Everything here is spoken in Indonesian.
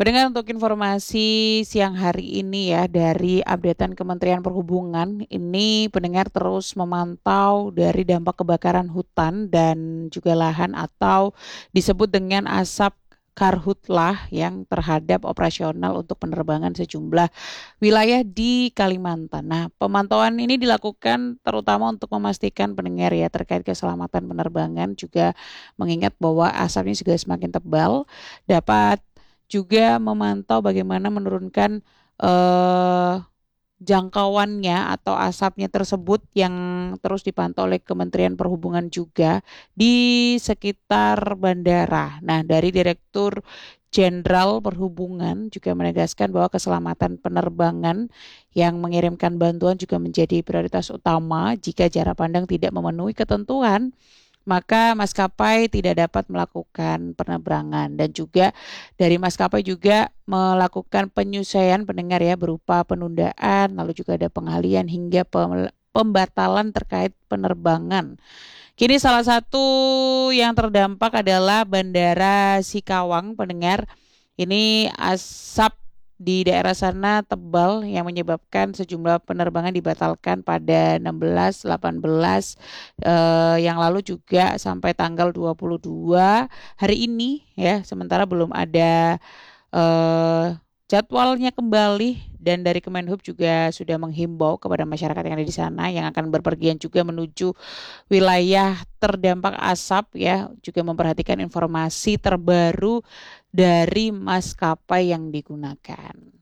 Pendengar, untuk informasi siang hari ini ya dari updatean Kementerian Perhubungan, ini pendengar terus memantau dari dampak kebakaran hutan dan juga lahan atau disebut dengan asap karhutlah yang terhadap operasional untuk penerbangan sejumlah wilayah di Kalimantan. Nah, pemantauan ini dilakukan terutama untuk memastikan pendengar ya terkait keselamatan penerbangan, juga mengingat bahwa asapnya juga semakin tebal, dapat juga memantau bagaimana menurunkan eh, jangkauannya atau asapnya tersebut yang terus dipantau oleh Kementerian Perhubungan juga di sekitar bandara. Nah, dari Direktur Jenderal Perhubungan juga menegaskan bahwa keselamatan penerbangan yang mengirimkan bantuan juga menjadi prioritas utama. Jika jarak pandang tidak memenuhi ketentuan, maka maskapai tidak dapat melakukan penerbangan, dan juga dari maskapai juga melakukan penyesuaian pendengar ya berupa penundaan, lalu juga ada pengalian hingga pembatalan terkait penerbangan. Kini salah satu yang terdampak adalah Bandara Sikawang pendengar. Ini asap di daerah sana tebal yang menyebabkan sejumlah penerbangan dibatalkan pada 16, 18 yang lalu juga sampai tanggal 22 hari ini ya. Sementara belum ada eh, jadwalnya kembali, dan dari Kemenhub juga sudah menghimbau kepada masyarakat yang ada di sana yang akan berpergian juga menuju wilayah terdampak asap ya, juga memperhatikan informasi terbaru dari maskapai yang digunakan.